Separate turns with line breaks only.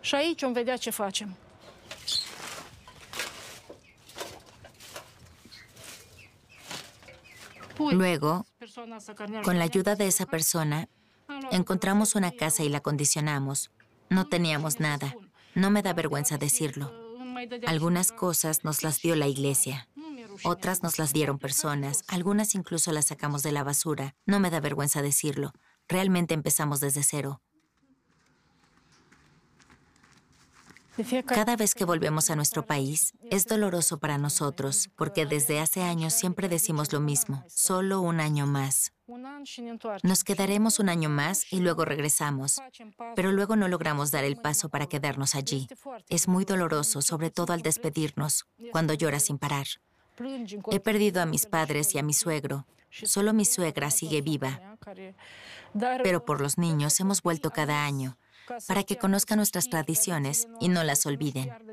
Și aici vom vedea ce facem.
Luego, con la ayuda de esa persona, encontramos una casa y la acondicionamos. No teníamos nada. No me da vergüenza decirlo. Algunas cosas nos las dio la iglesia. Otras nos las dieron personas. Algunas incluso las sacamos de la basura. No me da vergüenza decirlo. Realmente empezamos desde cero. Cada vez que volvemos a nuestro país, es doloroso para nosotros, porque desde hace años siempre decimos lo mismo, solo un año más. Nos quedaremos un año más y luego regresamos, pero luego no logramos dar el paso para quedarnos allí. Es muy doloroso, sobre todo al despedirnos, cuando lloras sin parar. He perdido a mis padres y a mi suegro. Solo mi suegra sigue viva. Pero por los niños hemos vuelto cada año, para que conozcan nuestras tradiciones y no las olviden.